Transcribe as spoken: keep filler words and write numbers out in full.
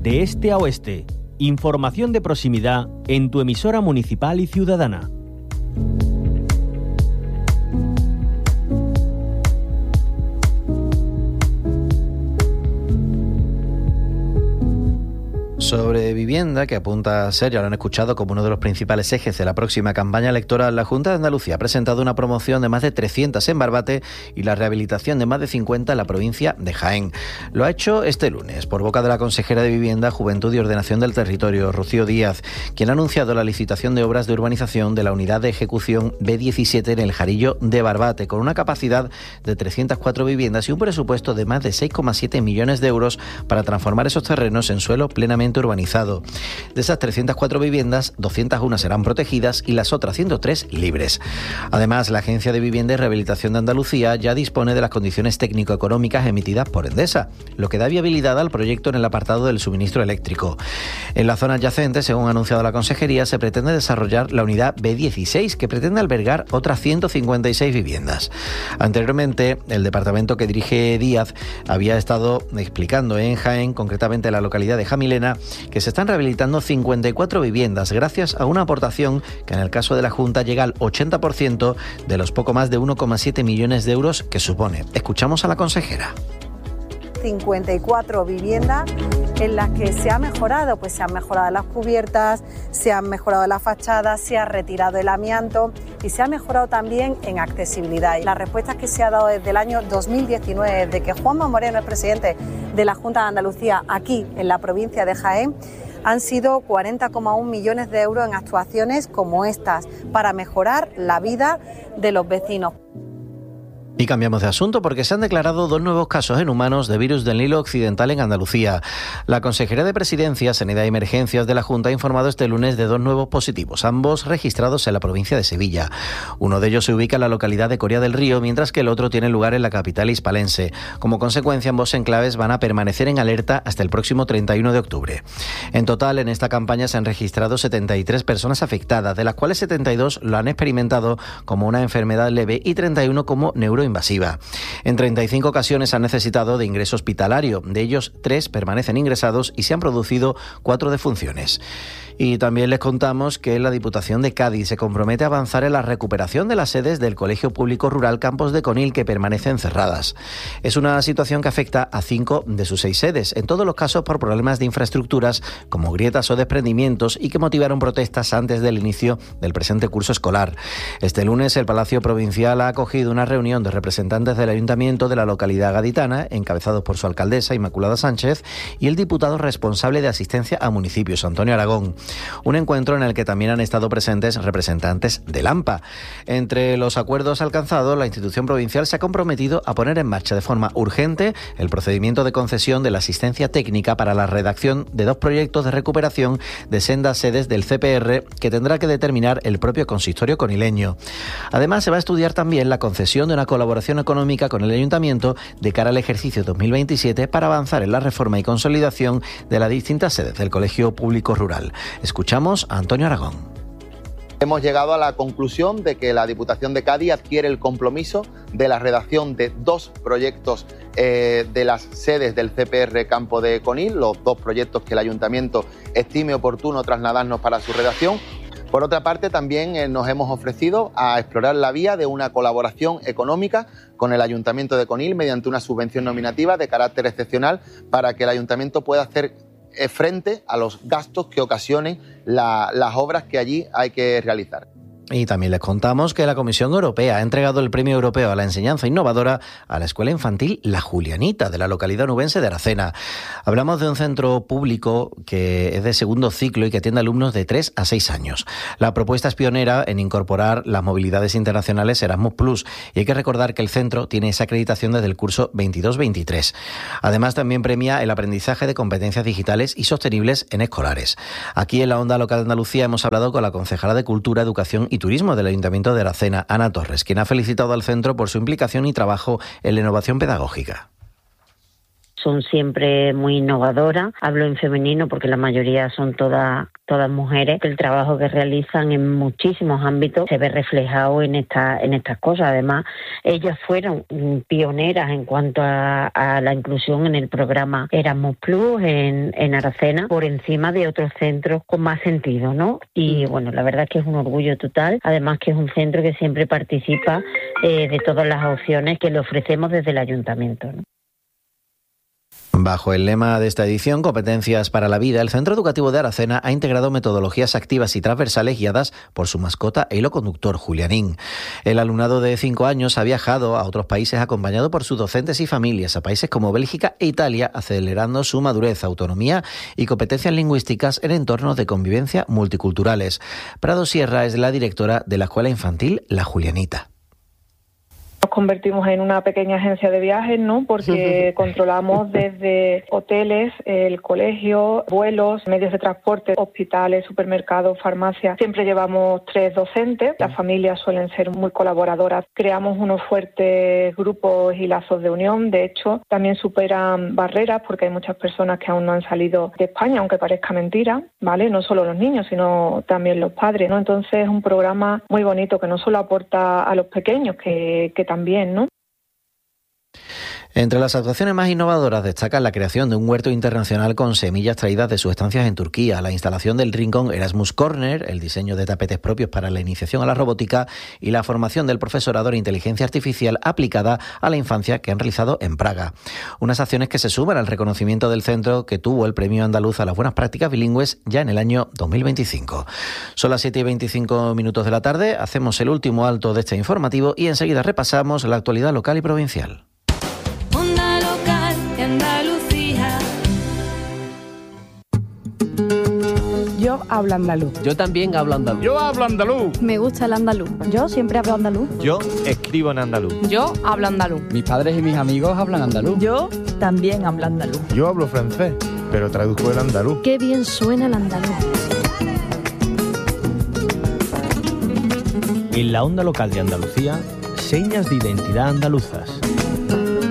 de este a oeste. Información de proximidad en tu emisora municipal y ciudadana. Sobre vivienda, que apunta a ser, ya lo han escuchado, como uno de los principales ejes de la próxima campaña electoral, la Junta de Andalucía ha presentado una promoción de más de trescientas en Barbate y la rehabilitación de más de cincuenta en la provincia de Jaén. Lo ha hecho este lunes, por boca de la consejera de Vivienda, Juventud y Ordenación del Territorio, Rocío Díaz, quien ha anunciado la licitación de obras de urbanización de la unidad de ejecución B diecisiete en el Jarillo de Barbate, con una capacidad de trescientas cuatro viviendas y un presupuesto de más de seis coma siete millones de euros para transformar esos terrenos en suelo plenamente urbanizado. De esas trescientas cuatro viviendas, doscientas uno serán protegidas y las otras ciento tres libres. Además, la Agencia de Vivienda y Rehabilitación de Andalucía ya dispone de las condiciones técnico-económicas emitidas por Endesa, lo que da viabilidad al proyecto en el apartado del suministro eléctrico. En la zona adyacente, según ha anunciado la Consejería, se pretende desarrollar la unidad B dieciséis, que pretende albergar otras ciento cincuenta y seis viviendas. Anteriormente, el departamento que dirige Díaz había estado explicando en Jaén, concretamente en la localidad de Jamilena, que se están rehabilitando cincuenta y cuatro viviendas gracias a una aportación que en el caso de la Junta llega al ochenta por ciento de los poco más de uno coma siete millones de euros que supone. Escuchamos a la consejera. cincuenta y cuatro viviendas en las que se ha mejorado, pues se han mejorado las cubiertas, se han mejorado las fachadas, se ha retirado el amianto y se ha mejorado también en accesibilidad. Y las respuestas que se ha dado desde el año dos mil diecinueve, desde que Juanma Moreno es presidente de la Junta de Andalucía aquí en la provincia de Jaén, han sido cuarenta coma uno millones de euros en actuaciones como estas para mejorar la vida de los vecinos. Y cambiamos de asunto porque se han declarado dos nuevos casos en humanos de virus del Nilo Occidental en Andalucía. La Consejería de Presidencia, Sanidad y Emergencias de la Junta ha informado este lunes de dos nuevos positivos, ambos registrados en la provincia de Sevilla. Uno de ellos se ubica en la localidad de Coria del Río, mientras que el otro tiene lugar en la capital hispalense. Como consecuencia, ambos enclaves van a permanecer en alerta hasta el próximo treinta y uno de octubre. En total, en esta campaña se han registrado setenta y tres personas afectadas, de las cuales setenta y dos lo han experimentado como una enfermedad leve y treinta y uno como neuroinvasiva. En treinta y cinco ocasiones han necesitado de ingreso hospitalario, de ellos tres permanecen ingresados y se han producido cuatro defunciones. Y también les contamos que la Diputación de Cádiz se compromete a avanzar en la recuperación de las sedes del Colegio Público Rural Campos de Conil, que permanecen cerradas. Es una situación que afecta a cinco de sus seis sedes, en todos los casos por problemas de infraestructuras como grietas o desprendimientos, y que motivaron protestas antes del inicio del presente curso escolar. Este lunes el Palacio Provincial ha acogido una reunión de representantes del Ayuntamiento de la localidad gaditana, encabezados por su alcaldesa Inmaculada Sánchez y el diputado responsable de asistencia a municipios, Antonio Aragón. Un encuentro en el que también han estado presentes representantes del AMPA. Entre los acuerdos alcanzados, la institución provincial se ha comprometido a poner en marcha de forma urgente el procedimiento de concesión de la asistencia técnica para la redacción de dos proyectos de recuperación de sendas sedes del C P R que tendrá que determinar el propio consistorio conileño. Además, se va a estudiar también la concesión de una colaboración económica con el Ayuntamiento de cara al ejercicio dos mil veintisiete para avanzar en la reforma y consolidación de las distintas sedes del Colegio Público Rural. Escuchamos a Antonio Aragón. Hemos llegado a la conclusión de que la Diputación de Cádiz adquiere el compromiso de la redacción de dos proyectos eh, de las sedes del C P R Campo de Conil, los dos proyectos que el Ayuntamiento estime oportuno trasladarnos para su redacción. Por otra parte, también eh, nos hemos ofrecido a explorar la vía de una colaboración económica con el Ayuntamiento de Conil mediante una subvención nominativa de carácter excepcional para que el Ayuntamiento pueda hacer frente a los gastos que ocasionen la, las obras que allí hay que realizar. Y también les contamos que la Comisión Europea ha entregado el Premio Europeo a la Enseñanza Innovadora a la Escuela Infantil La Julianita, de la localidad nubense de Aracena. Hablamos de un centro público que es de segundo ciclo y que atiende a alumnos de tres a seis años. La propuesta es pionera en incorporar las movilidades internacionales Erasmus Plus, y hay que recordar que el centro tiene esa acreditación desde el curso veintidós veintitrés. Además, también premia el aprendizaje de competencias digitales y sostenibles en escolares. Aquí en la Onda Local de Andalucía hemos hablado con la concejala de Cultura, Educación y Turismo del Ayuntamiento de Aracena, Ana Torres, quien ha felicitado al centro por su implicación y trabajo en la innovación pedagógica. Son siempre muy innovadoras. Hablo en femenino porque la mayoría son todas todas mujeres. El trabajo que realizan en muchísimos ámbitos se ve reflejado en esta, en estas cosas. Además, ellas fueron pioneras en cuanto a, a la inclusión en el programa Erasmus Plus en, en Aracena, por encima de otros centros con más sentido, ¿no? Y bueno, la verdad es que es un orgullo total. Además que es un centro que siempre participa eh, de todas las opciones que le ofrecemos desde el ayuntamiento, ¿no? Bajo el lema de esta edición, Competencias para la Vida, el Centro Educativo de Aracena ha integrado metodologías activas y transversales guiadas por su mascota e hilo conductor, Julianín. El alumnado de cinco años ha viajado a otros países acompañado por sus docentes y familias, a países como Bélgica e Italia, acelerando su madurez, autonomía y competencias lingüísticas en entornos de convivencia multiculturales. Prado Sierra es la directora de la Escuela Infantil La Julianita. Nos convertimos en una pequeña agencia de viajes, ¿no? Porque controlamos desde hoteles, el colegio, vuelos, medios de transporte, hospitales, supermercados, farmacias. Siempre llevamos tres docentes. Las familias suelen ser muy colaboradoras. Creamos unos fuertes grupos y lazos de unión. De hecho, también superan barreras porque hay muchas personas que aún no han salido de España, aunque parezca mentira, ¿vale? No solo los niños, sino también los padres, ¿no? Entonces es un programa muy bonito que no solo aporta a los pequeños, que, que también, ¿no? Entre las actuaciones más innovadoras destacan la creación de un huerto internacional con semillas traídas de sus estancias en Turquía, la instalación del rincón Erasmus Corner, el diseño de tapetes propios para la iniciación a la robótica y la formación del profesorado en inteligencia artificial aplicada a la infancia que han realizado en Praga. Unas acciones que se suman al reconocimiento del centro que tuvo el Premio Andaluz a las Buenas Prácticas Bilingües ya en el año dos mil veinticinco. Son las siete y veinticinco minutos de la tarde, hacemos el último alto de este informativo y enseguida repasamos la actualidad local y provincial. Andalucía. Yo hablo andaluz. Yo también hablo andaluz. Yo hablo andaluz. Me gusta el andaluz. Yo siempre hablo andaluz. Yo escribo en andaluz. Yo hablo andaluz. Mis padres y mis amigos hablan andaluz. Yo también hablo andaluz. Yo hablo francés, pero traduzco el andaluz. Qué bien suena el andaluz. En la onda local de Andalucía, señas de identidad andaluzas.